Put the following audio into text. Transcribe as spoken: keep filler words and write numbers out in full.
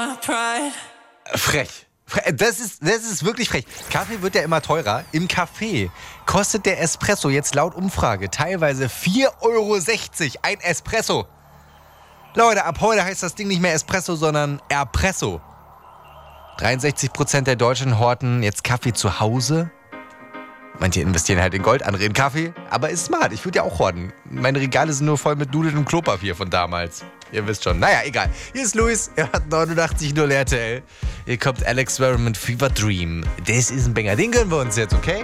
Frech. Das ist, das ist wirklich frech. Kaffee wird ja immer teurer. Im Café kostet der Espresso jetzt laut Umfrage teilweise vier Euro sechzig. Ein Espresso. Leute, ab heute heißt das Ding nicht mehr Espresso, sondern Erpresso. dreiundsechzig Prozent der Deutschen horten jetzt Kaffee zu Hause. Manche investieren halt in Gold, andere in Kaffee. Aber ist smart, ich würde ja auch horten. Meine Regale sind nur voll mit Nudeln und Klopapier von damals. Ihr wisst schon. Naja, egal. Hier ist Luis, er hat neunundachtzig null R T L. Hier kommt Alex Experiment Fever Dream. Das ist ein Banger, den gönnen wir uns jetzt, okay?